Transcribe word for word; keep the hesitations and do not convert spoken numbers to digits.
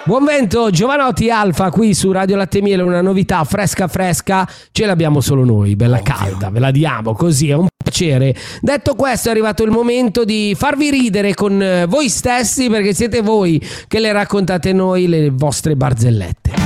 Buon vento, Giovanotti Alfa qui su Radio Latte e Miele, una novità fresca fresca, ce l'abbiamo solo noi, bella Ovvio. calda, ve la diamo così, è un piacere. Detto questo è arrivato il momento di farvi ridere con voi stessi, perché siete voi che le raccontate noi le vostre barzellette.